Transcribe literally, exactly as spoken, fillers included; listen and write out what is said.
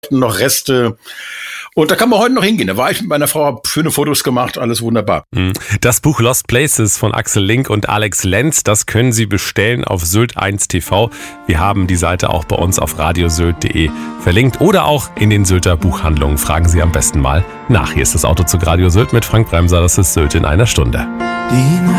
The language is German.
noch Reste. Und da kann man heute noch hingehen. Da war ich mit meiner Frau, habe schöne Fotos gemacht, alles wunderbar. Das Buch Lost Places von Axel Link und Alex Lenz, das können Sie bestellen auf Sylt eins T V. Wir haben die Seite auch bei uns auf radiosylt punkt de verlinkt oder auch in den Sylter Buchhandlungen. Fragen Sie am besten mal nach. Hier ist das Auto zu Radio Sylt mit Frank Bremser. Das ist Sylt in einer Stunde. Die